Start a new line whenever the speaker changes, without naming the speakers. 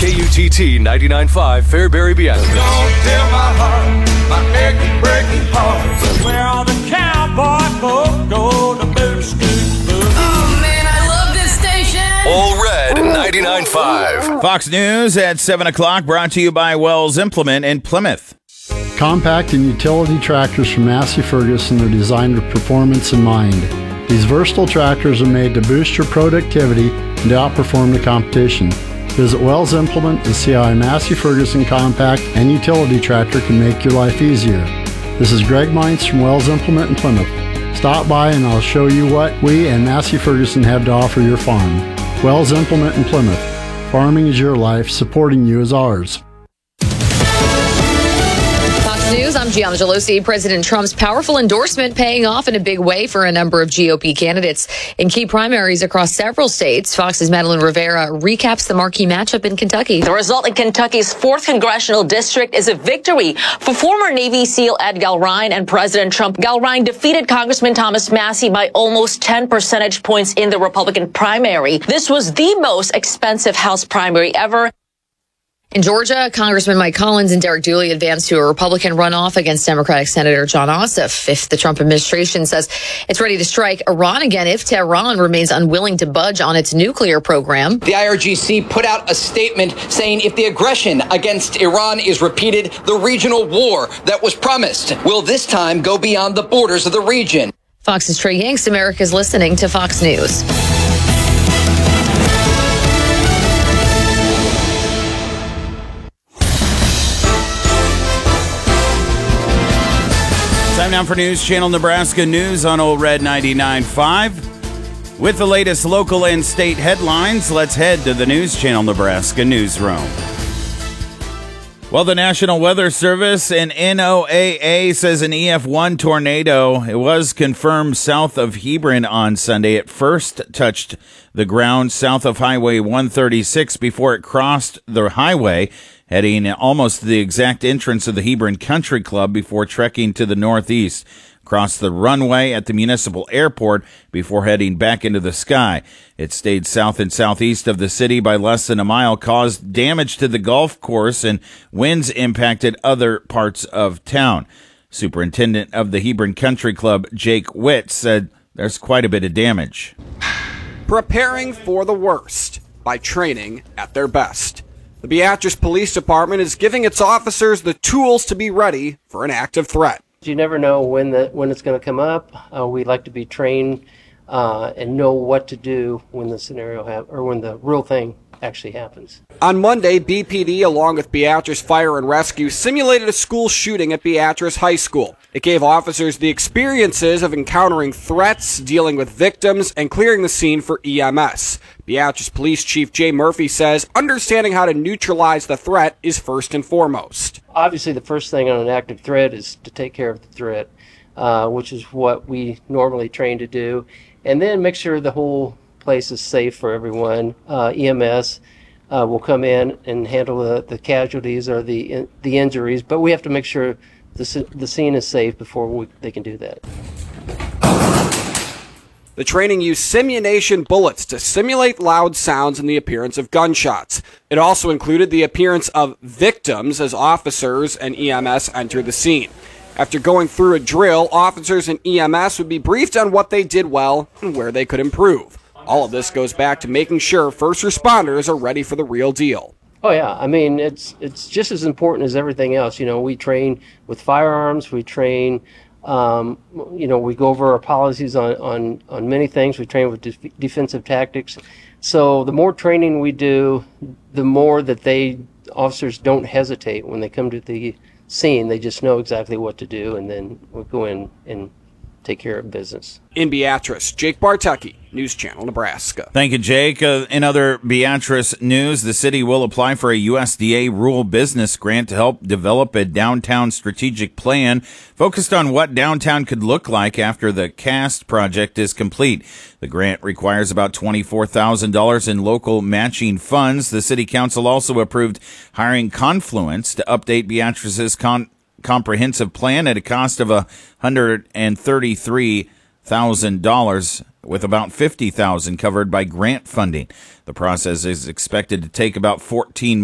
KUTT 99.5 Fairbury Beatrice.
Don't tell my heart, my aching-breaking heart. Where all the cowboy folk go to boot scoot boogie.
Oh man, I love this station.
All Red 99.5.
Fox News at 7 o'clock, brought to you by Wells Implement in Plymouth.
Compact and utility tractors from Massey Ferguson are designed with performance in mind. These versatile tractors are made to boost your productivity and to outperform the competition. Visit Wells Implement to see how a Massey Ferguson compact and utility tractor can make your life easier. This is Greg Mines from Wells Implement in Plymouth. Stop by and I'll show you what we and Massey Ferguson have to offer your farm. Wells Implement in Plymouth. Farming is your life, supporting you is ours.
News. I'm Gianna Gelosi. President Trump's powerful endorsement paying off in a big way for a number of GOP candidates in key primaries across several states. Fox's Madeline Rivera recaps the marquee matchup in Kentucky.
The result in Kentucky's 4th congressional district is a victory for former Navy SEAL Ed Galrine and President Trump. Galrine defeated Congressman Thomas Massie by almost 10 percentage points in the Republican primary. This was the most expensive House primary ever.
In Georgia, Congressman Mike Collins and Derek Dooley advanced to a Republican runoff against Democratic Senator Jon Ossoff. If the Trump administration says it's ready to strike Iran again, if Tehran remains unwilling to budge on its nuclear program.
The IRGC put out a statement saying if the aggression against Iran is repeated, the regional war that was promised will this time go beyond the borders of the region.
Fox's Trey Yanks, America's listening to Fox News.
Time now for News Channel Nebraska News on Old Red 99.5. With the latest local and state headlines, let's head to the News Channel Nebraska newsroom. Well, the National Weather Service and NOAA says an EF1 tornado, it was confirmed south of Hebron on Sunday. It first touched the ground south of Highway 136 before it crossed the highway, heading almost to the exact entrance of the Hebron Country Club before trekking to the northeast, across the runway at the municipal airport before heading back into the sky. It stayed south and southeast of the city by less than a mile, caused damage to the golf course, and winds impacted other parts of town. Superintendent of the Hebron Country Club, Jake Witt, said there's quite a bit of damage.
Preparing for the worst by training at their best. The Beatrice Police Department is giving its officers the tools to be ready for an active threat.
You never know when it's going to come up. We like to be trained and know what to do when the scenario when the real thing actually happens.
On Monday, BPD, along with Beatrice Fire and Rescue, simulated a school shooting at Beatrice High School. It gave officers the experiences of encountering threats, dealing with victims, and clearing the scene for EMS. Beatrice Police Chief Jay Murphy says understanding how to neutralize the threat is first and foremost.
Obviously, the first thing on an active threat is to take care of the threat, which is what we normally train to do, and then make sure the whole place is safe for everyone. EMS will come in and handle the casualties or the injuries, but we have to make sure the scene is safe before they can do that.
The training used simulation bullets to simulate loud sounds and the appearance of gunshots. It also included the appearance of victims as officers and EMS enter the scene. After going through a drill, officers and EMS would be briefed on what they did well and where they could improve. All of this goes back to making sure first responders are ready for the real deal.
Oh yeah, I mean it's just as important as everything else. You know, we train with firearms, we train, we go over our policies on many things. We train with defensive tactics. So the more training we do, the more that officers don't hesitate when they come to the scene. They just know exactly what to do, and then we go in and take care of business.
In Beatrice, Jake Bartucki, News Channel Nebraska.
Thank you, Jake. In other Beatrice news, the city will apply for a USDA rural business grant to help develop a downtown strategic plan focused on what downtown could look like after the CAST project is complete. The grant requires about $24,000 in local matching funds. The city council also approved hiring Confluence to update Beatrice's comprehensive plan at a cost of $133,000, with about $50,000 covered by grant funding. The process is expected to take about 14